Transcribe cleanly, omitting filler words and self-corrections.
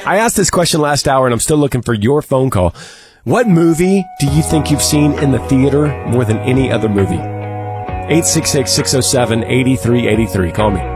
I asked this question last hour, and I'm still looking for your phone call. What movie do you think you've seen in the theater more than any other movie? 866-607-8383. Call me.